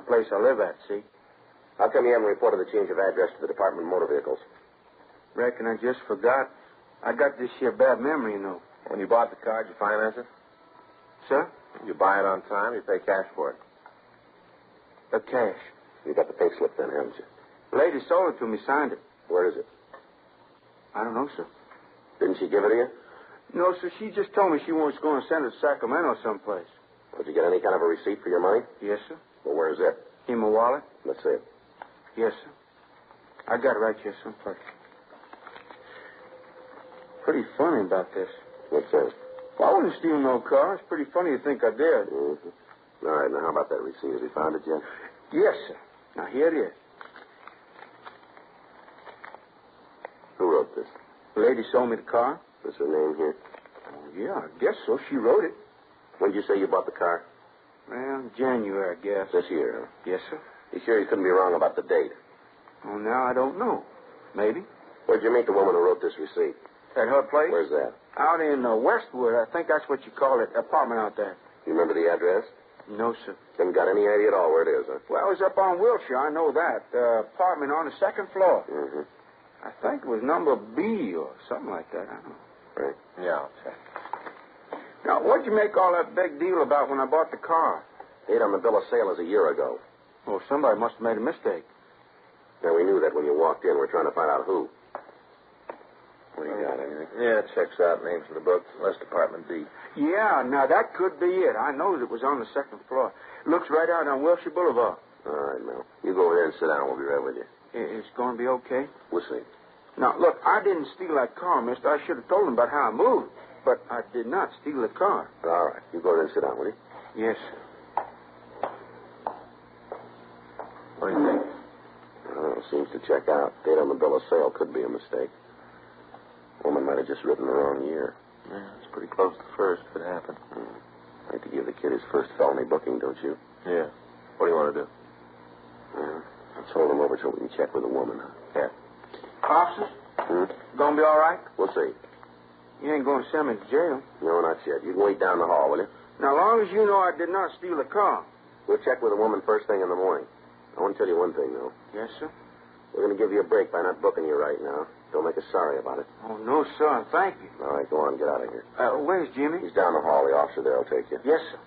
the place I live at, see? How come you haven't reported the change of address to the Department of Motor Vehicles? Reckon I just forgot. I got this here bad memory, you know. When you bought the car, did you finance it? Sir? You buy it on time, you pay cash for it. Cash. You got the pay slip then, haven't you? The lady sold it to me, signed it. Where is it? I don't know, sir. Didn't she give it to you? No, sir, she just told me she was going to send it to Sacramento someplace. Did you get any kind of a receipt for your money? Yes, sir. Well, where's it? In my wallet? Let's see it. Yes, sir. I got it right here someplace. Pretty funny about this. What's that? Well, I wouldn't steal no car. It's pretty funny to think I did. Mm-hmm. All right, now how about that receipt? Have you found it yet? Yes, sir. Now, here it is. Who wrote this? The lady sold me the car. Is her name here? Oh, yeah, I guess so. She wrote it. When did you say you bought the car? Well, January, I guess. This year, huh? Yes, sir. You sure you couldn't be wrong about the date? Oh, now I don't know. Maybe. Where'd you meet the woman who wrote this receipt? At her place? Where's that? Out in Westwood. I think that's what you call it. Apartment out there. You remember the address? No, sir. Haven't got any idea at all where it is, huh? Well, it was up on Wilshire. I know that. Apartment on the second floor. Mm-hmm. I think it was number B or something like that. I don't know. Right. Yeah, I'll check. Now, what'd you make all that big deal about when I bought the car? Date on the bill of sale is a year ago. Oh, somebody must have made a mistake. Now, we knew that when you walked in. We're trying to find out who. What do you got, anything? Yeah, it checks out. Names in the book. West Department B. Yeah, now that could be it. I know it was on the second floor. Looks right out on Wilshire Boulevard. All right, Mel. You go over there and sit down. We'll be right with you. It's going to be okay? We'll see. Now, look, I didn't steal that car, mister. I should have told him about how I moved. But I did not steal the car. All right. You go over there and sit down, will you? Yes. What do you think? Well, it seems to check out. Date on the bill of sale could be a mistake. Woman might have just written the wrong year. Yeah, it's pretty close to first if it happened. I'd like to give the kid his first felony booking, don't you? Yeah. What do you want to do? Let's hold him over so we can check with the woman. Yeah. Officers? Gonna be all right? We'll see. You ain't going to send me to jail. No, not yet. You can wait down the hall, will you? Now, as long as you know I did not steal the car. We'll check with the woman first thing in the morning. I want to tell you one thing, though. Yes, sir? We're going to give you a break by not booking you right now. Don't make us sorry about it. Oh, no, sir. Thank you. All right, go on. Get out of here. Where's Jimmy? He's down the hall. The officer there will take you. Yes, sir.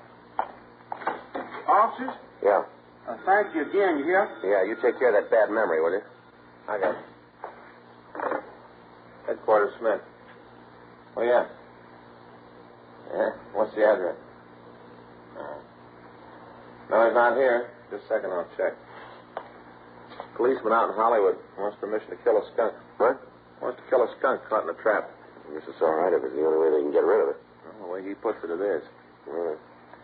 Officers? Yeah. Thank you again. You hear? Yeah, you take care of that bad memory, will you? I got it. Headquarters Smith. Oh, yeah. Yeah? What's the address? No, he's not here. Just a second, I'll check. Policeman out in Hollywood wants permission to kill a skunk. What? Wants to kill a skunk caught in a trap. I guess it's all right if it's the only way they can get rid of it. Well, the way he puts it, it is. All right.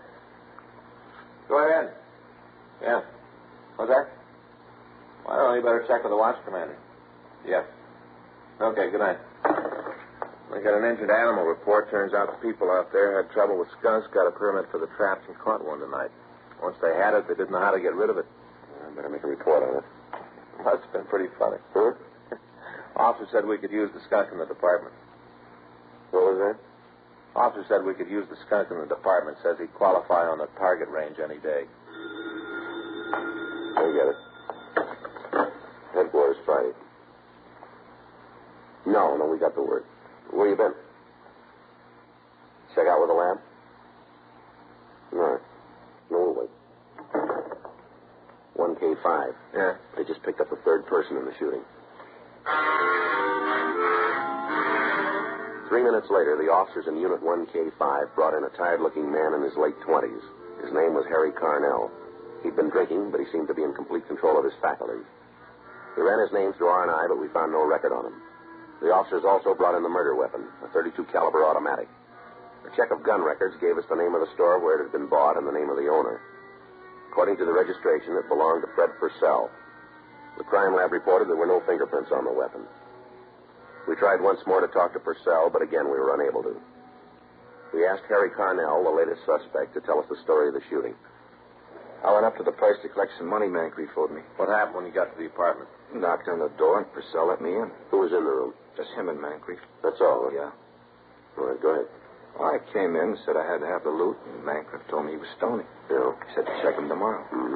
Go ahead. Yeah. What's that? Well, you better check with the watch commander. Yeah. Okay, good night. We got an injured animal report. Turns out the people out there had trouble with skunks, got a permit for the traps, and caught one tonight. Once they had it, they didn't know how to get rid of it. I better make a report on it. That's been pretty funny. Huh? Officer said we could use the skunk in the department. What was that? Officer said we could use the skunk in the department. Says he'd qualify on the target range any day. I get it. Headquarters Friday. No, we got the word. Where you been? Check out with the lab? No. No, we'll wait. 1K5. Yeah. They just picked up the third person in the shooting. 3 minutes later, the officers in Unit 1K5 brought in a tired-looking man in his late 20s. His name was Harry Carnell. He'd been drinking, but he seemed to be in complete control of his faculties. We ran his name through R&I, but we found no record on him. The officers also brought in the murder weapon, a .32 caliber automatic. A check of gun records gave us the name of the store where it had been bought and the name of the owner. According to the registration, it belonged to Fred Purcell. The crime lab reported there were no fingerprints on the weapon. We tried once more to talk to Purcell, but again we were unable to. We asked Harry Carnell, the latest suspect, to tell us the story of the shooting. I went up to the place to collect some money Mancree phoned me. What happened when you got to the apartment? Knocked on the door and Purcell let me in. Who was in the room? Just him and Mancree. That's all. Yeah. All right, go ahead. Well, I came in and said I had to have the loot, and Mancree told me he was stony. Yeah. He said to check him tomorrow. Mm-hmm.